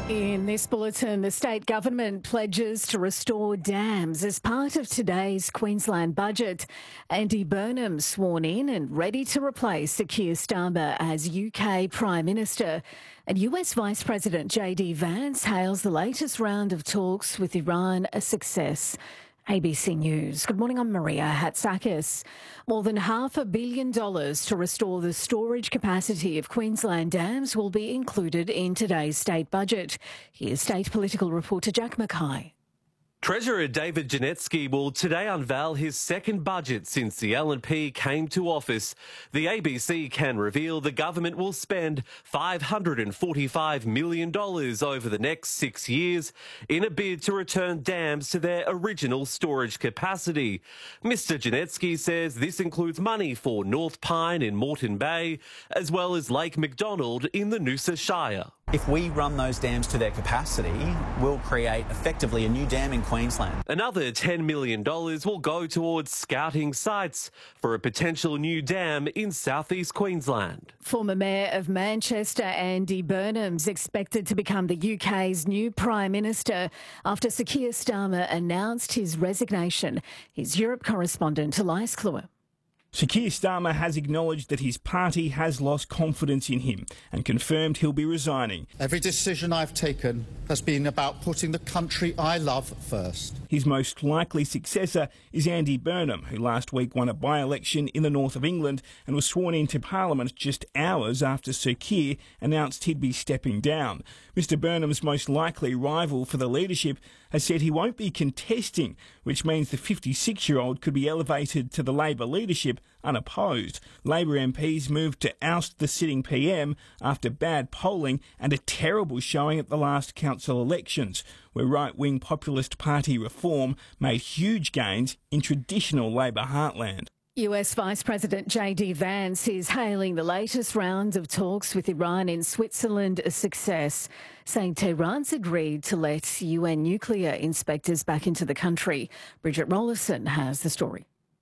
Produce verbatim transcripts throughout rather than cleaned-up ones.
In this bulletin, the state government pledges to restore dams as part of today's Queensland budget. Andy Burnham sworn in and ready to replace Sir Keir Starmer as U K Prime Minister. And U S Vice President J D Vance hails the latest round of talks with Iran a success. A B C News. Good morning, I'm Maria Hatzakis. More than half a billion dollars to restore the storage capacity of Queensland dams will be included in today's state budget. Here's state political reporter Jack Mackay. Treasurer David Janetsky will today unveil his second budget since the L N P came to office. The A B C can reveal the government will spend five hundred forty-five million dollars over the next six years in a bid to return dams to their original storage capacity. Mister Janetsky says this includes money for North Pine in Moreton Bay, as well as Lake McDonald in the Noosa Shire. If we run those dams to their capacity, we'll create effectively a new dam in Queensland. Another ten million dollars will go towards scouting sites for a potential new dam in southeast Queensland. Former Mayor of Manchester Andy Burnham's expected to become the U K's new Prime Minister after Sir Keir Starmer announced his resignation. His Europe correspondent Elias Kluwer. Sir Keir Starmer has acknowledged that his party has lost confidence in him and confirmed he'll be resigning. Every decision I've taken has been about putting the country I love first. His most likely successor is Andy Burnham, who last week won a by-election in the north of England and was sworn into Parliament just hours after Sir Keir announced he'd be stepping down. Mister Burnham's most likely rival for the leadership has said he won't be contesting, which means the fifty-six-year-old could be elevated to the Labor leadership unopposed. Labor M Ps moved to oust the sitting P M after bad polling and a terrible showing at the last council elections, where right-wing populist party Reform made huge gains in traditional Labor heartland. U S Vice President J D Vance is hailing the latest round of talks with Iran in Switzerland a success, saying Tehran's agreed to let U N nuclear inspectors back into the country. Bridget Rollison has the story.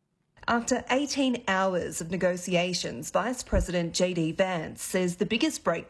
After eighteen hours of negotiations, Vice President J D Vance says the biggest breakthrough